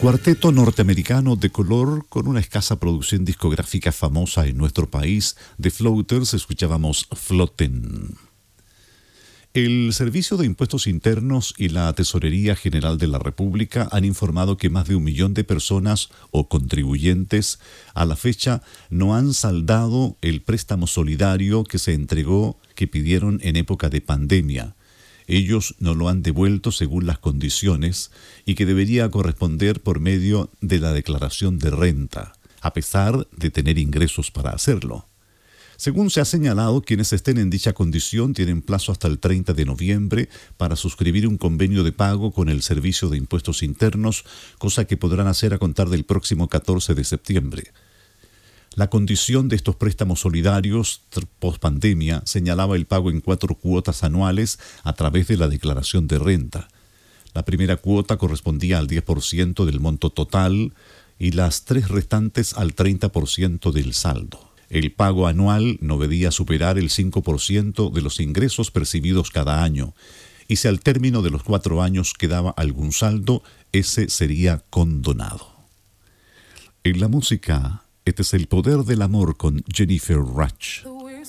cuarteto norteamericano de color con una escasa producción discográfica famosa en nuestro país, The Floaters, escuchábamos Floten. El Servicio de Impuestos Internos y la Tesorería General de la República han informado que más de 1 millón de personas o contribuyentes a la fecha no han saldado el préstamo solidario que se entregó, que pidieron en época de pandemia. Ellos no lo han devuelto según las condiciones y que debería corresponder por medio de la declaración de renta, a pesar de tener ingresos para hacerlo. Según se ha señalado, quienes estén en dicha condición tienen plazo hasta el 30 de noviembre para suscribir un convenio de pago con el Servicio de Impuestos Internos, cosa que podrán hacer a contar del próximo 14 de septiembre. La condición de estos préstamos solidarios post-pandemia señalaba el pago en 4 cuotas anuales a través de la declaración de renta. La primera cuota correspondía al 10% del monto total y las 3 restantes al 30% del saldo. El pago anual no debía superar el 5% de los ingresos percibidos cada año, y si al término de los 4 años quedaba algún saldo, ese sería condonado. En la música, este es El Poder del Amor con Jennifer Rush.